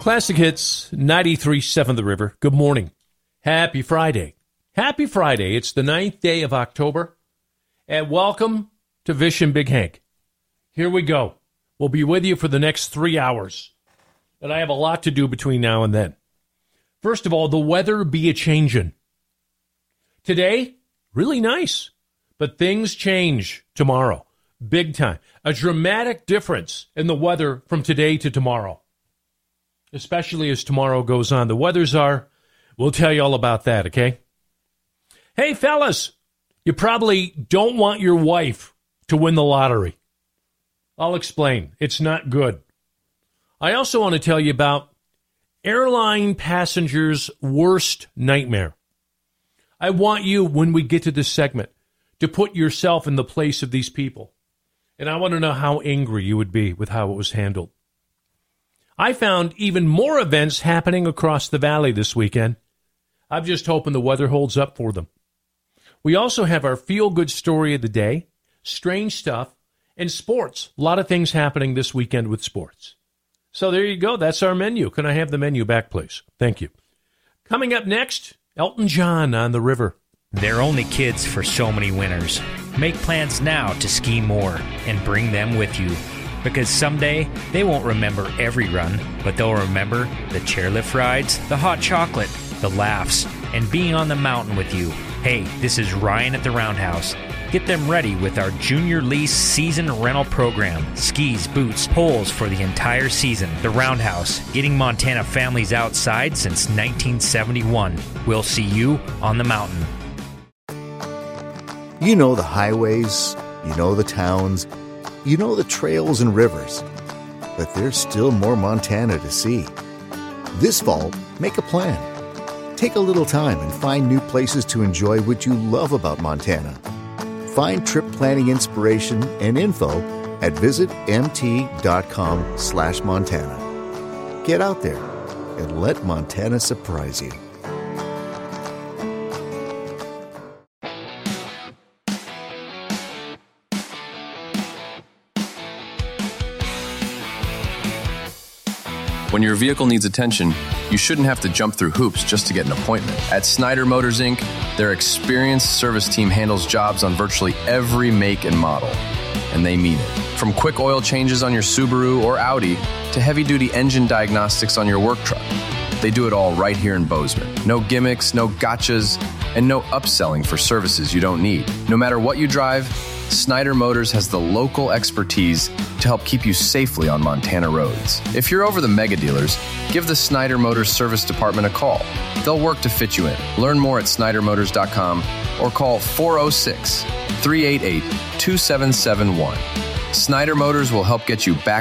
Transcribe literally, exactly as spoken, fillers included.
Classic Hits, ninety-three point seven The River. Good morning. Happy Friday. Happy Friday. It's the ninth day of October. And welcome to Vish and Big Hank. Here we go. We'll be with you for the next three hours. And I have a lot to do between now and then. First of all, the weather be a-changin'. Today, really nice. But things change tomorrow. Big time. A dramatic difference in the weather from today to tomorrow. Especially as tomorrow goes on. The weathers are, we'll tell you all about that, okay? Hey, fellas, you probably don't want your wife to win the lottery. I'll explain. It's not good. I also want to tell you about airline passengers' worst nightmare. I want you, when we get to this segment, to put yourself in the place of these people. And I want to know how angry you would be with how it was handled. I found even more events happening across the valley this weekend. I'm just hoping the weather holds up for them. We also have our feel-good story of the day, strange stuff, and sports. A lot of things happening this weekend with sports. So there you go. That's our menu. Can I have the menu back, please? Thank you. Coming up next, Elton John on the river. They're only kids for so many winners. Make plans now to ski more and bring them with you. Because someday, they won't remember every run, but they'll remember the chairlift rides, the hot chocolate, the laughs, and being on the mountain with you. Hey, this is Ryan at the Roundhouse. Get them ready with our Junior Lease Season Rental Program. Skis, boots, poles for the entire season. The Roundhouse, getting Montana families outside since nineteen seventy-one. We'll see you on the mountain. You know the highways, you know the towns, you know the trails and rivers. But there's still more Montana to see. This fall, make a plan. Take a little time and find new places to enjoy what you love about Montana. Find trip planning inspiration and info at visitmt.com slash Montana. Get out there and let Montana surprise you. When your vehicle needs attention, you shouldn't have to jump through hoops just to get an appointment. At Snyder Motors, Incorporated, their experienced service team handles jobs on virtually every make and model. And they mean it. From quick oil changes on your Subaru or Audi to heavy-duty engine diagnostics on your work truck. They do it all right here in Bozeman. No gimmicks, no gotchas, and no upselling for services you don't need. No matter what you drive, Snyder Motors has the local expertise to help keep you safely on Montana roads. If you're over the mega dealers, give the Snyder Motors Service Department a call. They'll work to fit you in. Learn more at snyder motors dot com or call four oh six, three eight eight, two seven seven one. Snyder Motors will help get you back